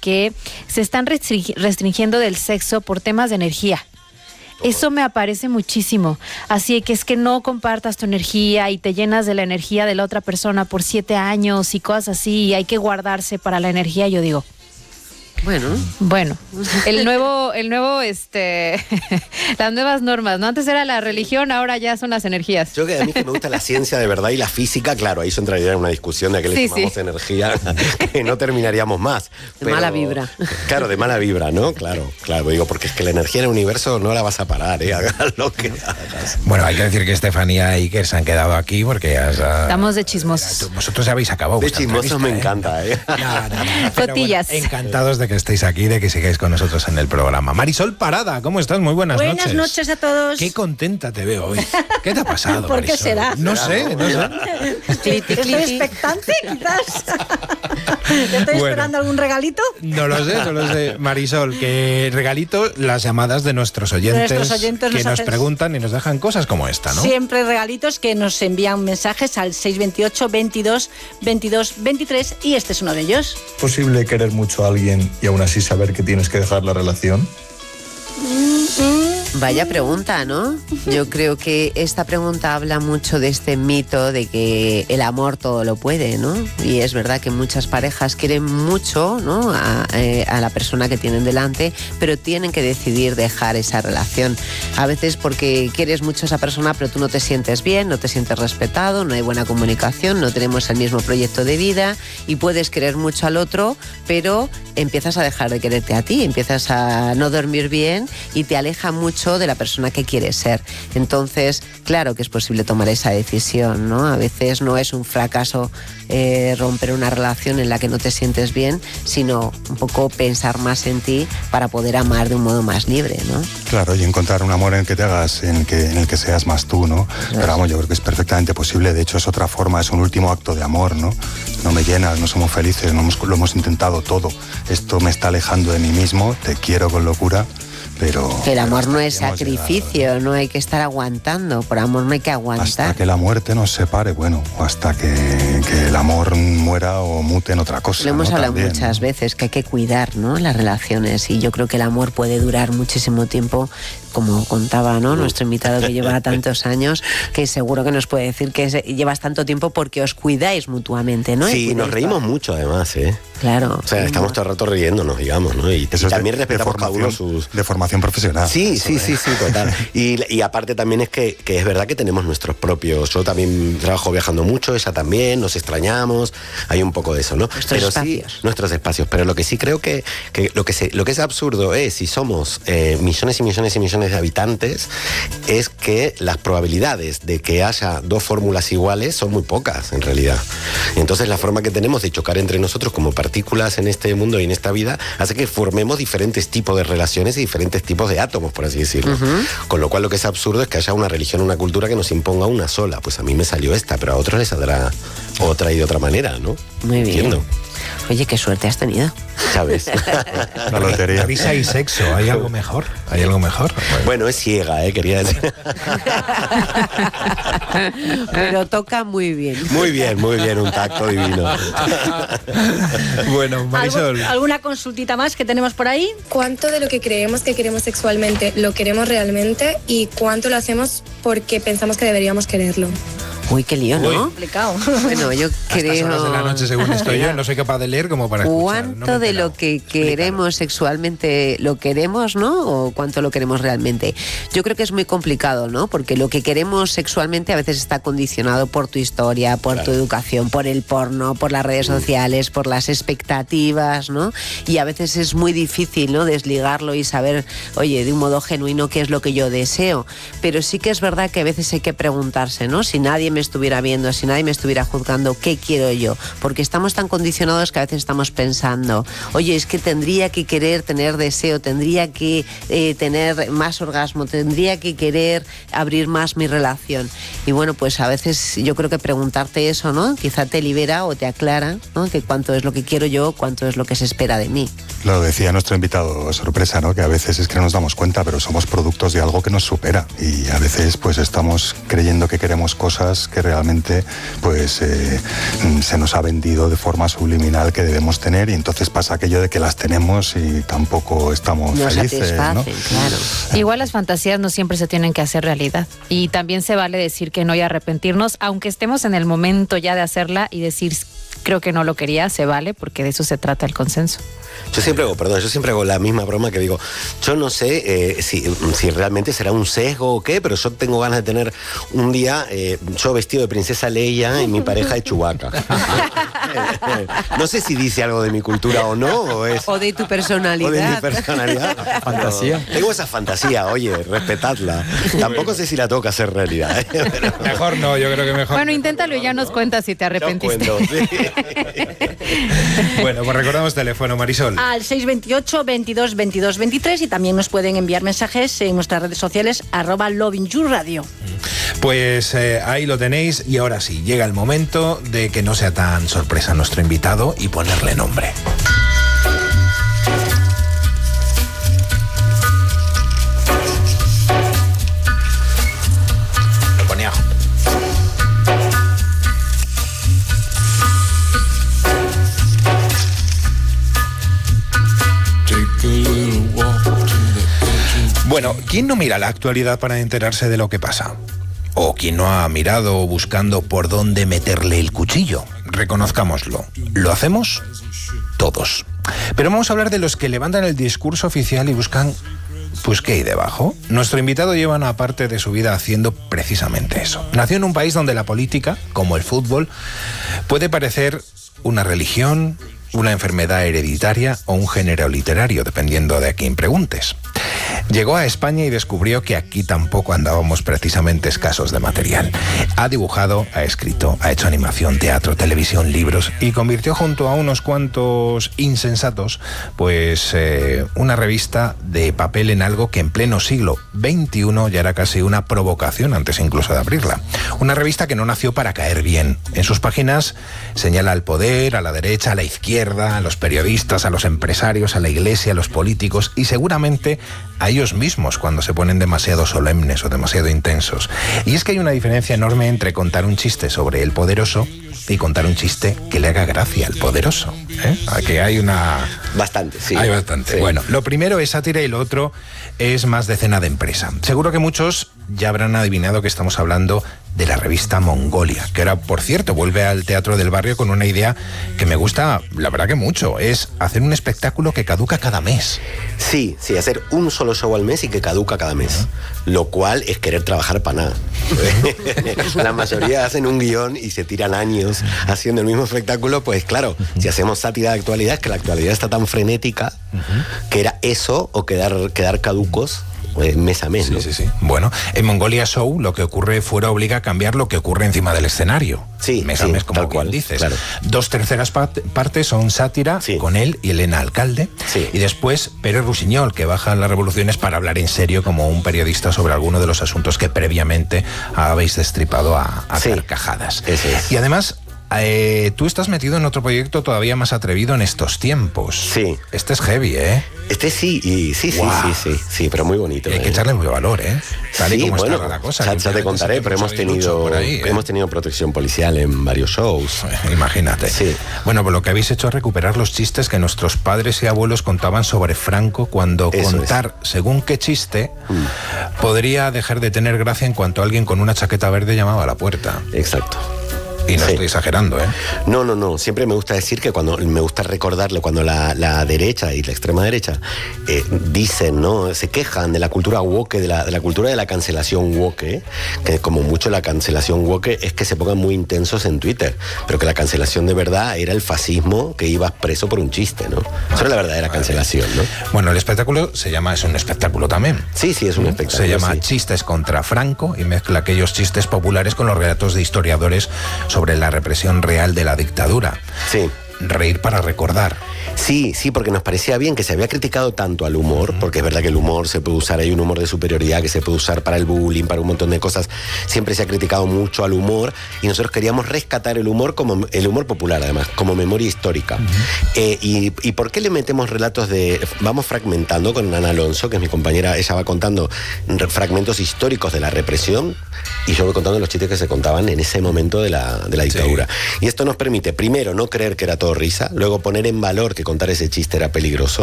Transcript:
que se están restringiendo del sexo por temas de energía. Eso me aparece muchísimo. Así que es que no compartas tu energía y te llenas de la energía de la otra persona por 7 años y cosas así, y hay que guardarse para la energía. Yo digo, Bueno, el nuevo, las nuevas normas, ¿no? Antes era la religión, ahora ya son las energías. Yo que a mí que me gusta la ciencia de verdad y la física, claro, ahí eso entraría en una discusión de a qué le llamamos energía, que no terminaríamos más. De mala vibra. Claro, de mala vibra, ¿no? Claro, digo, porque es que la energía en el universo no la vas a parar, hagas lo que hagas. Bueno, hay que decir que Estefanía y Iker se han quedado aquí porque ya estamos de chismosos. Vosotros ya habéis acabado. De chismosos me encanta, Cotillas. Bueno, encantados de que estéis aquí, de que sigáis con nosotros en el programa. Marisol Parada, ¿cómo estás? Muy buenas noches. Buenas noches a todos. Qué contenta te veo hoy. ¿Qué te ha pasado, ¿Por qué Marisol? será? No sé. ¿Estoy expectante, quizás? ¿Te estoy esperando algún regalito? No lo sé. Marisol, que regalito las llamadas de nuestros oyentes que nos preguntan y nos dejan cosas como esta, ¿no? Siempre regalitos que nos envían mensajes al 628 22 22 23 y este es uno de ellos. ¿Es posible querer mucho a alguien y aún así saber que tienes que dejar la relación? Vaya pregunta, ¿no? Yo creo que esta pregunta habla mucho de este mito de que el amor todo lo puede, ¿no? Y es verdad que muchas parejas quieren mucho, ¿no? a la persona que tienen delante, pero tienen que decidir dejar esa relación. A veces porque quieres mucho a esa persona, pero tú no te sientes bien, no te sientes respetado, no hay buena comunicación, no tenemos el mismo proyecto de vida y puedes querer mucho al otro, pero empiezas a dejar de quererte a ti, empiezas a no dormir bien y te aleja mucho de la persona que quieres ser. Entonces, claro que es posible tomar esa decisión, ¿no? A veces no es un fracaso romper una relación en la que no te sientes bien, sino un poco pensar más en ti para poder amar de un modo más libre, ¿no? Claro, y encontrar un amor en el que te hagas, en el que seas más tú, ¿no? Claro. Pero vamos, yo creo que es perfectamente posible. De hecho, es otra forma, es un último acto de amor, ¿no? No me llenas, no somos felices, lo hemos intentado todo. Esto me está alejando de mí mismo, te quiero con locura. Pero el amor no es sacrificio, no hay que estar aguantando, por amor no hay que aguantar. Hasta que la muerte nos separe, bueno, hasta que el amor muera o mute en otra cosa. Lo hemos hablado también, muchas veces, que hay que cuidar, ¿no?, las relaciones, y yo creo que el amor puede durar muchísimo tiempo, como contaba, ¿no?, nuestro invitado que lleva tantos años, que seguro que nos puede decir que llevas tanto tiempo porque os cuidáis mutuamente, ¿no? Sí, nos reímos mucho además, Claro. O sea, estamos todo el rato riéndonos, digamos, ¿no? Y eso también respetamos cada uno sus... De formación profesional. Sí, total. Y aparte también es que es verdad que tenemos nuestros propios... Yo también trabajo viajando mucho, ella también, nos extrañamos, hay un poco de eso, ¿no? Nuestros espacios. Pero lo que sí creo que lo que es absurdo es, si somos millones y millones y millones de habitantes, es que las probabilidades de que haya dos fórmulas iguales son muy pocas, en realidad. Y entonces la forma que tenemos de chocar entre nosotros como partículas en este mundo y en esta vida hace que formemos diferentes tipos de relaciones y diferentes tipos de átomos, por así decirlo. Con lo cual lo que es absurdo es que haya una religión, una cultura que nos imponga una sola. Pues a mí me salió esta, pero a otros les saldrá otra y de otra manera, ¿no? Muy bien. Entiendo. Oye, qué suerte has tenido. ¿Sabes? La lotería. Risa y sexo, ¿hay algo mejor? Bueno, es ciega, quería decir. Pero toca muy bien. Muy bien, un tacto divino. Bueno, Marisol. ¿Alguna consultita más que tenemos por ahí? ¿Cuánto de lo que creemos que queremos sexualmente lo queremos realmente y cuánto lo hacemos porque pensamos que deberíamos quererlo? Uy, qué lío, ¿no? Complicado. Bueno, yo creo... A estas horas de la noche, según estoy yo, no soy capaz de leer como para escuchar. ¿Cuánto de lo que queremos sexualmente lo queremos, no? ¿O cuánto lo queremos realmente? Yo creo que es muy complicado, ¿no? Porque lo que queremos sexualmente a veces está condicionado por tu historia, por tu educación, por el porno, por las redes sociales, por las expectativas, ¿no? Y a veces es muy difícil, ¿no?, desligarlo y saber, oye, de un modo genuino qué es lo que yo deseo. Pero sí que es verdad que a veces hay que preguntarse, ¿no? Si nadie me estuviera viendo, si nadie me estuviera juzgando, ¿qué quiero yo? Porque estamos tan condicionados que a veces estamos pensando, oye, es que tendría que querer tener deseo, tendría que tener más orgasmo, tendría que querer abrir más mi relación. Y bueno, pues a veces yo creo que preguntarte eso, ¿no?, quizá te libera o te aclara, ¿no?, que cuánto es lo que quiero yo, cuánto es lo que se espera de mí. Lo decía nuestro invitado sorpresa, ¿no?, que a veces es que no nos damos cuenta, pero somos productos de algo que nos supera y a veces pues estamos creyendo que queremos cosas cosas que realmente pues se nos ha vendido de forma subliminal que debemos tener, y entonces pasa aquello de que las tenemos y tampoco estamos felices, ¿no? Claro. Igual las fantasías no siempre se tienen que hacer realidad, y también se vale decir que no y arrepentirnos, aunque estemos en el momento ya de hacerla y decir creo que no lo quería, se vale, porque de eso se trata el consenso. Yo siempre hago la misma broma que digo, yo no sé si realmente será un sesgo o qué, pero yo tengo ganas de tener un día yo vestido de princesa Leia y mi pareja de Chewbacca. No sé si dice algo de mi cultura o no, o de tu personalidad. O de mi personalidad. Fantasía. Tengo esa fantasía, oye, respetadla. Tampoco sé si la tengo que hacer realidad. Pero... Mejor no, yo creo que mejor. Bueno, inténtalo y ya nos cuentas si te arrepentiste. Yo cuento, sí. Bueno, pues recordamos teléfono, Marisol. Al 628 22 22 23, y también nos pueden enviar mensajes en nuestras redes sociales @LovingYouRadio. Pues ahí lo tenéis, y ahora sí, llega el momento de que no sea tan sorpresa nuestro invitado y ponerle nombre. Lo ponía. Bueno, ¿quién no mira la actualidad para enterarse de lo que pasa? ¿O quién no ha mirado buscando por dónde meterle el cuchillo? Reconozcámoslo. ¿Lo hacemos? Todos. Pero vamos a hablar de los que levantan el discurso oficial y buscan, pues, ¿qué hay debajo? Nuestro invitado lleva una parte de su vida haciendo precisamente eso. Nació en un país donde la política, como el fútbol, puede parecer una religión, una enfermedad hereditaria o un género literario, dependiendo de a quién preguntes. Llegó a España y descubrió que aquí tampoco andábamos precisamente escasos de material. Ha dibujado, ha escrito, ha hecho animación, teatro, televisión, libros, y convirtió junto a unos cuantos insensatos, pues una revista de papel en algo que en pleno siglo XXI ya era casi una provocación antes incluso de abrirla. Una revista que no nació para caer bien. En sus páginas señala al poder, a la derecha, a la izquierda, a los periodistas, a los empresarios, a la iglesia, a los políticos, y seguramente a ellos mismos cuando se ponen demasiado solemnes o demasiado intensos. Y es que hay una diferencia enorme entre contar un chiste sobre el poderoso y contar un chiste que le haga gracia al poderoso. Aquí hay una... Bastante, sí. Hay bastante. Sí. Bueno, lo primero es sátira y lo otro es más de cena de empresa. Seguro que muchos ya habrán adivinado que estamos hablando de la revista Mongolia, que ahora, por cierto, vuelve al Teatro del Barrio con una idea que me gusta, la verdad que mucho, es hacer un espectáculo que caduca cada mes. Sí, hacer un solo show al mes y que caduca cada mes, lo cual es querer trabajar para nada. La mayoría hacen un guión y se tiran años haciendo el mismo espectáculo, pues claro, si hacemos sátira de actualidad, es que la actualidad está tan frenética que era eso o quedar caducos mes a mes, ¿no? Sí. Bueno, en Mongolia Show lo que ocurre fuera obliga a cambiar lo que ocurre encima del escenario. Sí, mes a mes, como tal cual dices. Claro. 2/3 partes son sátira, con él y Elena Alcalde. Sí. Y después Pérez Rusiñol, que baja a las revoluciones para hablar en serio como un periodista sobre alguno de los asuntos que previamente habéis destripado a carcajadas. Eso es. Y además... tú estás metido en otro proyecto todavía más atrevido en estos tiempos. Sí. Este es heavy, ¿eh? Este sí, sí, pero muy bonito. Y hay que echarle muy valor, ¿eh? Tal y como está la cosa. Ya te contaré, pero hemos tenido protección policial en varios shows. Imagínate. Sí. Bueno, pues lo que habéis hecho es recuperar los chistes que nuestros padres y abuelos contaban sobre Franco, cuando contar según qué chiste podría dejar de tener gracia en cuanto alguien con una chaqueta verde llamaba a la puerta. Exacto. Y no estoy exagerando, ¿eh? No. Siempre me gusta decir que me gusta recordarle cuando la derecha y la extrema derecha dicen, ¿no? Se quejan de la cultura woke, de la cultura de la cancelación woke, que como mucho la cancelación woke es que se pongan muy intensos en Twitter, pero que la cancelación de verdad era el fascismo, que ibas preso por un chiste, ¿no? Eso era la verdadera cancelación, ¿no? Bueno, el espectáculo es un espectáculo también. Sí, es un espectáculo. Se llama Chistes contra Franco y mezcla aquellos chistes populares con los relatos de historiadores sobre la represión real de la dictadura. Sí. Reír para recordar. Sí, porque nos parecía bien que se había criticado tanto al humor, porque es verdad que el humor se puede usar, hay un humor de superioridad que se puede usar para el bullying, para un montón de cosas, siempre se ha criticado mucho al humor, y nosotros queríamos rescatar el humor como el humor popular, además, como memoria histórica. ¿Y por qué le metemos relatos vamos fragmentando con Ana Alonso, que es mi compañera, ella va contando fragmentos históricos de la represión, y yo voy contando los chistes que se contaban en ese momento de la dictadura. Sí. Y esto nos permite, primero, no creer que era todo risa, luego poner en valor que contar ese chiste era peligroso,